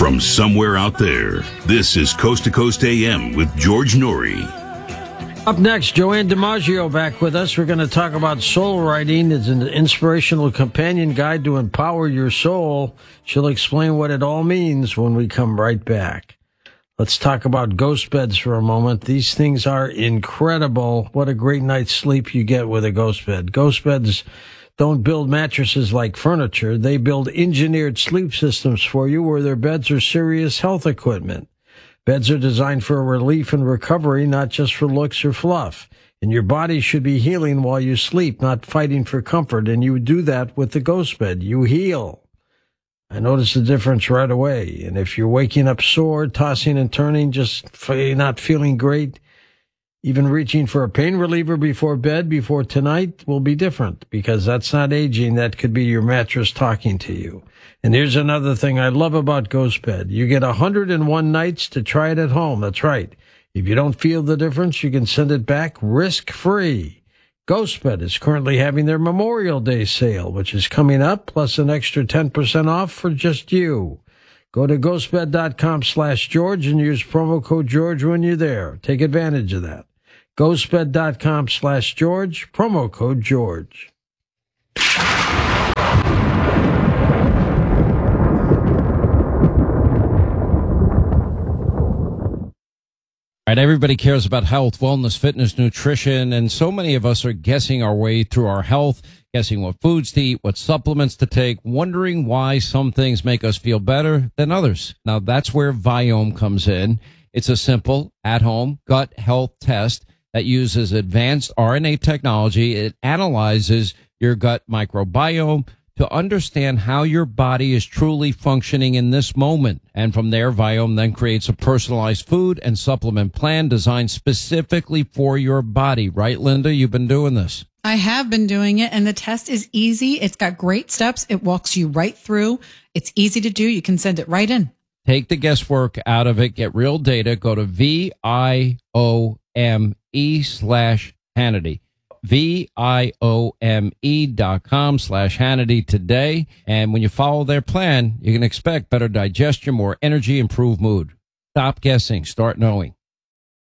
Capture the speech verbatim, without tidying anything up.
From somewhere out there, this is Coast to Coast A M with George Norrie. Up next, Joanne DiMaggio back with us. We're going to talk about soul writing. It's an inspirational companion guide to empower your soul. She'll explain what it all means when we come right back. Let's talk about ghost beds for a moment. These things are incredible. What a great night's sleep you get with a ghost bed. Ghost beds don't build mattresses like furniture. They build engineered sleep systems for you where their beds are serious health equipment. Beds are designed for relief and recovery, not just for looks or fluff. And your body should be healing while you sleep, not fighting for comfort. And you do that with the ghost bed. You heal. I notice the difference right away. And if you're waking up sore, tossing and turning, just not feeling great, even reaching for a pain reliever before bed, before tonight, will be different, because that's not aging. That could be your mattress talking to you. And here's another thing I love about Ghost Bed. You get one hundred one nights to try it at home. That's right. If you don't feel the difference, you can send it back risk-free. GhostBed is currently having their Memorial Day sale, which is coming up, plus an extra ten percent off for just you. Go to ghostbed.com slash George and use promo code George when you're there. Take advantage of that. ghostbed.com slash George, promo code George. All right, everybody cares about health, wellness, fitness, nutrition, and so many of us are guessing our way through our health, guessing what foods to eat, what supplements to take, wondering why some things make us feel better than others. Now, that's where Viome comes in. It's a simple, at-home gut health test that uses advanced R N A technology. It analyzes your gut microbiome to understand how your body is truly functioning in this moment. And from there, Viome then creates a personalized food and supplement plan designed specifically for your body. Right, Linda? You've been doing this. I have been doing it, and the test is easy. It's got great steps. It walks you right through. It's easy to do. You can send it right in. Take the guesswork out of it. Get real data. Go to V I O M E slash Hannity. V-I-O-M-E dot com slash Hannity today. And when you follow their plan, you can expect better digestion, more energy, improved mood. Stop guessing. Start knowing.